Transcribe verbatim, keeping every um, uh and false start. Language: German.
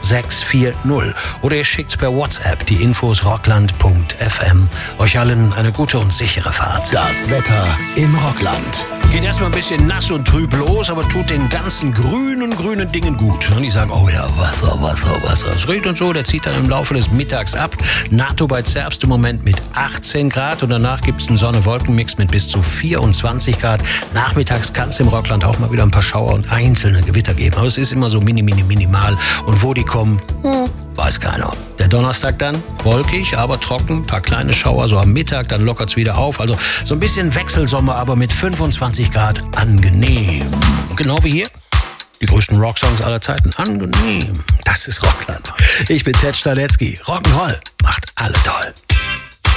sechs vier null. Oder ihr schickt per WhatsApp die Infos rockland punkt f m. Euch allen eine gute und sichere Fahrt. Das Wetter im Rockland. Geht erstmal ein bisschen nass und trüb los, aber tut den ganzen grünen, grünen Dingen gut. Und die sagen, oh ja, Wasser, Wasser, Wasser. Es regnet und so, der zieht dann im Laufe des Mittags ab. NATO bei Zerbst im Moment mit achtzehn Grad und danach gibt es einen Sonne-Wolken-Mix mit bis zu vierundzwanzig Grad. Nachmittags kann es im Rockland auch mal wieder ein paar Schauer und einzelne Gewitter geben. Aber es ist immer so mini, mini, minimal. Und wo die kommen, hm, weiß keiner. Der Donnerstag dann wolkig, aber trocken, ein paar kleine Schauer so am Mittag, dann lockert es wieder auf. Also so ein bisschen Wechselsommer, aber mit fünfundzwanzig Grad angenehm. Genau wie hier. Die größten Rocksongs aller Zeiten. Angenehm. Das ist Rockland. Ich bin Ted Stalecki. Rock'n'Roll macht alle toll.